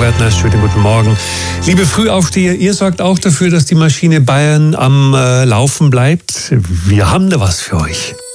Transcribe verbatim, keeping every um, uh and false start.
Baumgartner, schönen guten Morgen. Liebe Frühaufsteher, ihr sorgt auch dafür, dass die Maschine Bayern am äh, Laufen bleibt. Wir haben da was für euch.